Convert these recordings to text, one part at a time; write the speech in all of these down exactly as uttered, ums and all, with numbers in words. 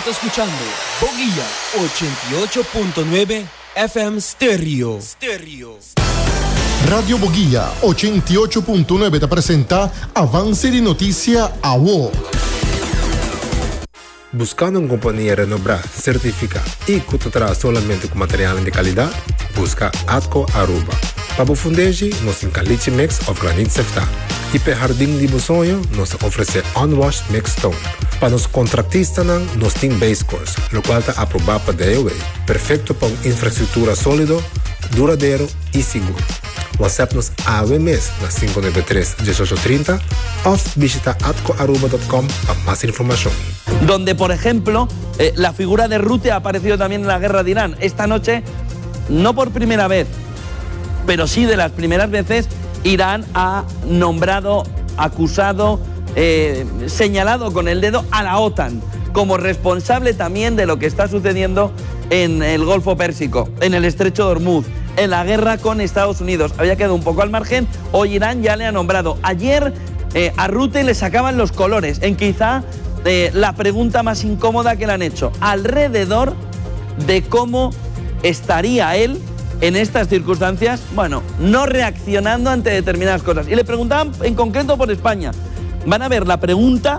Estás escuchando Boguilla ochenta y ocho punto nueve F M Stereo. Stereo. Radio Boguilla ochenta y ocho punto nueve te presenta Avance de Noticia A W O. Buscando una compañía renombrada, certificada y que te trae solamente con material de calidad, busca Atco Aruba. Para fundeji, nos encalite mix of granite sefta. Y para jardín de sonho, nos ofrece unwashed mixed stone. Para los contratistas, nos tiene base course, lo cual está aprobado para D O A. Perfecto para una infraestructura sólido, duradero y seguro. WhatsApp-nos A W M S na cinco nueve tres, dieciocho treinta o visita atco aruba punto com para más información. Donde, por ejemplo, eh, la figura de Rute ha aparecido también en la guerra de Irán. Esta noche, no por primera vez, pero sí de las primeras veces, Irán ha nombrado, acusado, eh, señalado con el dedo a la OTAN como responsable también de lo que está sucediendo en el Golfo Pérsico, en el Estrecho de Hormuz, en la guerra con Estados Unidos. Había quedado un poco al margen, hoy Irán ya le ha nombrado. Ayer eh, a Rute le sacaban los colores en quizá eh, la pregunta más incómoda que le han hecho, alrededor de cómo estaría él en estas circunstancias, bueno, no reaccionando ante determinadas cosas. Y le preguntaban en concreto por España. Van a ver la pregunta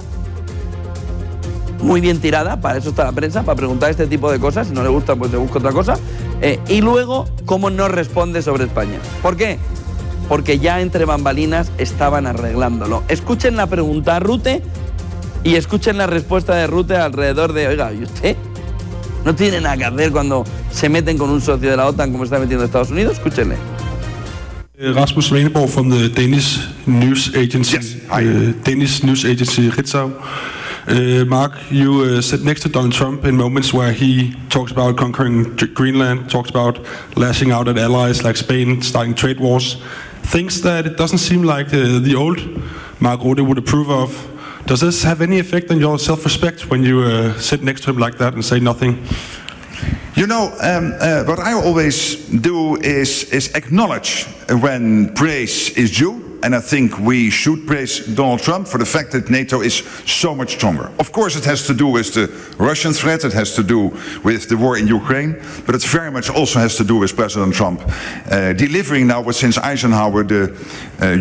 muy bien tirada, para eso está la prensa, para preguntar este tipo de cosas. Si no le gusta, pues se busca otra cosa. Eh, y luego, cómo no responde sobre España. ¿Por qué? Porque ya entre bambalinas estaban arreglándolo. Escuchen la pregunta a Rute y escuchen la respuesta de Rute alrededor de, oiga, ¿y usted no tiene nada que hacer cuando se meten con un socio de la OTAN como está metiendo Estados Unidos? Escúchenle. Rasmus Svaneborg from the Danish news agency, yes, hi. uh, Danish news agency Ritzau. Uh, Mark, you uh, sit next to Donald Trump in moments where he talks about conquering G- Greenland, talks about lashing out at allies like Spain, starting trade wars, things that it doesn't seem like uh, the old Mark Rutte would approve of. Does this have any effect on your self-respect when you uh, sit next to him like that and say nothing? You know, um, uh, what I always do is, is acknowledge when praise is due. And I think we should praise Donald Trump for the fact that NATO is so much stronger. Of course, it has to do with the Russian threat, it has to do with the war in Ukraine, but it very much also has to do with President Trump uh, delivering now, since Eisenhower, the uh,